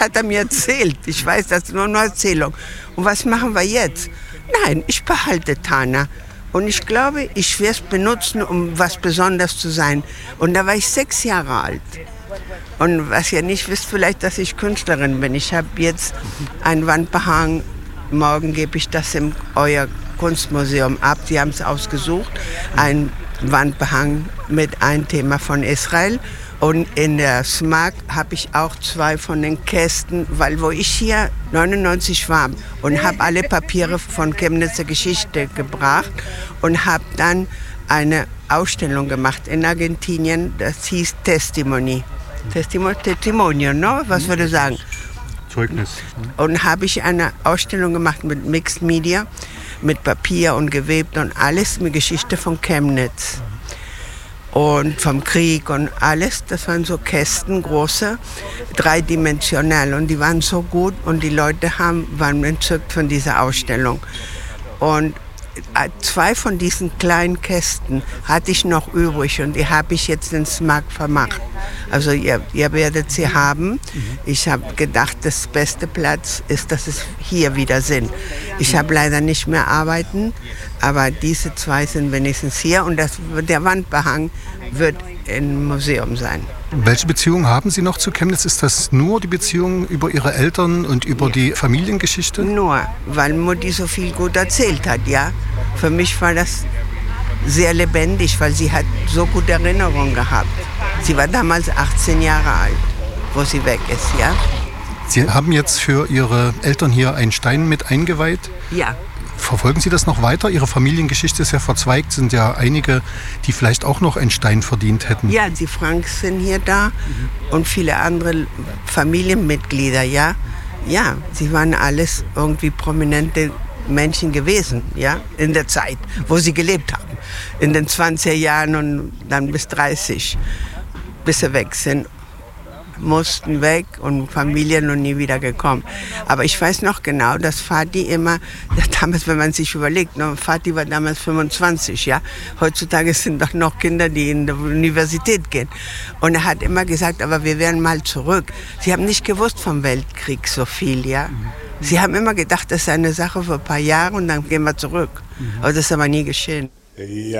hat er mir erzählt. Ich weiß, das ist nur eine Erzählung. Und was machen wir jetzt? Nein, ich behalte Tana. Und ich glaube, ich werde es benutzen, um was Besonderes zu sein. Und da war ich 6 Jahre alt. Und was ihr nicht wisst, vielleicht, dass ich Künstlerin bin. Ich habe jetzt ein Wandbehang. Morgen gebe ich das in euer Kunstmuseum ab. Sie haben es ausgesucht. Ein Wandbehang mit einem Thema von Israel. Und in der SMAG habe ich auch 2 von den Kästen, weil wo ich hier 99 war und habe alle Papiere von Chemnitzer Geschichte gebracht und habe dann eine Ausstellung gemacht in Argentinien, das hieß Testimony. Testimonio, no? Was würde ich sagen? Zeugnis. Und habe ich eine Ausstellung gemacht mit Mixed Media, mit Papier und gewebt und alles mit Geschichte von Chemnitz. Und vom Krieg und alles, das waren so Kästen, große, dreidimensional. Und die waren so gut und die Leute waren entzückt von dieser Ausstellung. Und 2 von diesen kleinen Kästen hatte ich noch übrig und die habe ich jetzt ins Markt vermacht. Also ihr werdet sie haben. Ich habe gedacht, das beste Platz ist, dass es hier wieder sind. Ich habe leider nicht mehr arbeiten, aber diese 2 sind wenigstens hier und der Wandbehang wird im Museum sein. Welche Beziehung haben Sie noch zu Chemnitz? Ist das nur die Beziehung über Ihre Eltern und über die Familiengeschichte? Nur, weil Mutti so viel gut erzählt hat, ja. Für mich war das sehr lebendig, weil sie hat so gute Erinnerungen gehabt. Sie war damals 18 Jahre alt, wo sie weg ist, ja. Sie haben jetzt für Ihre Eltern hier einen Stein mit eingeweiht? Ja. Verfolgen Sie das noch weiter? Ihre Familiengeschichte ist ja verzweigt, sind ja einige, die vielleicht auch noch einen Stein verdient hätten. Ja, die Franks sind hier da und viele andere Familienmitglieder, ja. Ja, sie waren alles irgendwie prominente Menschen gewesen, ja, in der Zeit, wo sie gelebt haben. In den 20er Jahren und dann bis 30, bis sie weg sind. Mussten weg und Familien und nie wieder gekommen. Aber ich weiß noch genau, dass Vati immer, damals, wenn man sich überlegt, Vati war damals 25, ja. Heutzutage sind doch noch Kinder, die in die Universität gehen. Und er hat immer gesagt, aber wir werden mal zurück. Sie haben nicht gewusst vom Weltkrieg so viel, ja. Sie haben immer gedacht, das ist eine Sache für ein paar Jahre und dann gehen wir zurück. Aber das ist aber nie geschehen.